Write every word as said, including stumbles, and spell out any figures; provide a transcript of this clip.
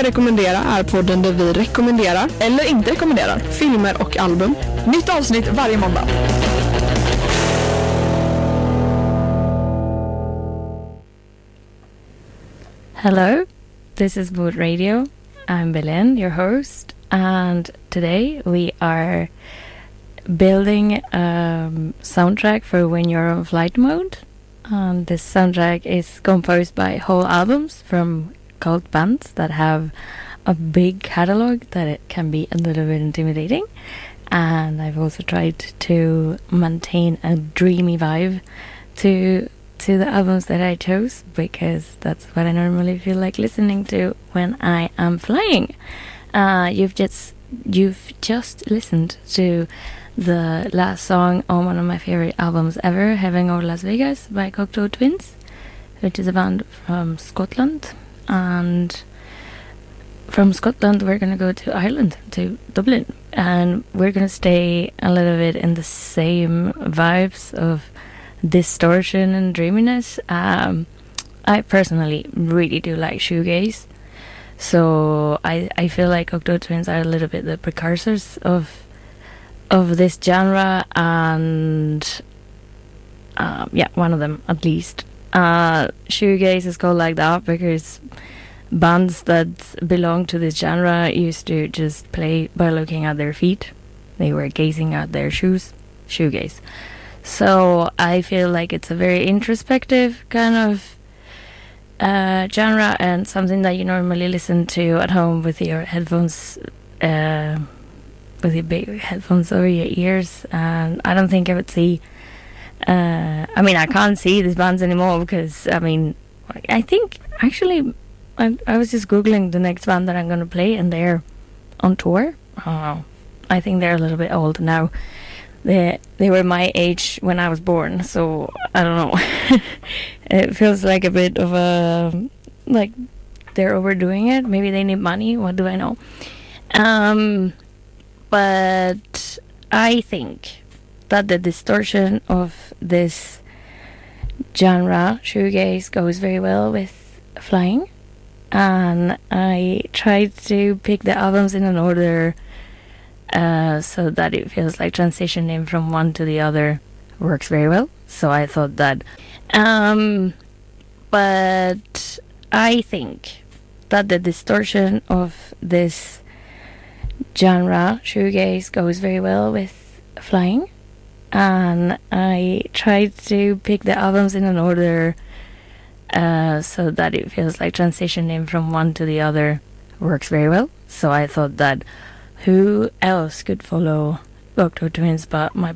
rekommendera är podden där vi rekommenderar, eller inte rekommenderar, filmer och album. Nytt avsnitt varje måndag. Hello, this is Mood Radio. I'm Belen, your host, and today we are building a soundtrack for when you're on flight mode. And this soundtrack is composed by whole albums from cult bands that have a big catalog that it can be a little bit intimidating. And I've also tried to maintain a dreamy vibe to to the albums that I chose, because that's what I normally feel like listening to when I am flying. Uh, you've just you've just listened to the last song on one of my favorite albums ever, Heaven Over Las Vegas by Cocteau Twins, which is a band from Scotland. And from Scotland we're gonna go to Ireland, to Dublin, and we're gonna stay a little bit in the same vibes of distortion and dreaminess. um, I personally really do like shoegaze, so I, I feel like Cocteau Twins are a little bit the precursors of of this genre, and um, yeah, one of them at least. Uh, shoegaze is called like that because bands that belong to this genre used to just play by looking at their feet. They were gazing at their shoes. Shoegaze. So I feel like it's a very introspective kind of uh, genre, and something that you normally listen to at home with your headphones, uh, with your big headphones over your ears. And I don't think I would see. Uh, I mean, I can't see these bands anymore because I mean, I think actually, I, I was just googling the next band that I'm going to play, and they're on tour. Oh, I think they're a little bit old now. They they were my age when I was born, so I don't know. It feels like a bit of a, like they're overdoing it. Maybe they need money. What do I know? Um, but I think that the distortion of this genre, shoegaze, goes very well with flying. And I tried to pick the albums in an order Uh, so that it feels like transitioning from one to the other works very well. So I thought that. Um, but I think that the distortion of this genre, shoegaze, goes very well with flying. And I tried to pick the albums in an order uh, so that it feels like transitioning from one to the other works very well. So I thought that who else could follow Cocteau Twins but my